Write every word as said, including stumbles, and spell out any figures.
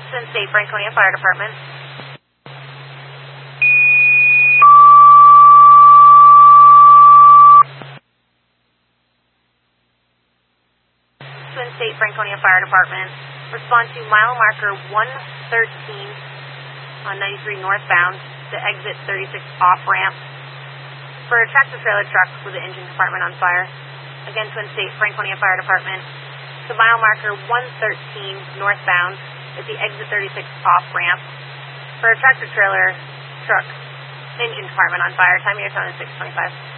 Twin State Franconia Fire Department. Twin State Franconia Fire Department. Respond to mile marker one thirteen on ninety-three northbound to exit thirty-six off ramp for a tractor trailer truck with the engine compartment on fire. Again, Twin State Franconia Fire Department. To mile marker one thirteen northbound at the exit thirty-six off ramp for a tractor trailer truck engine compartment on fire. Time of your phone is six twenty-five.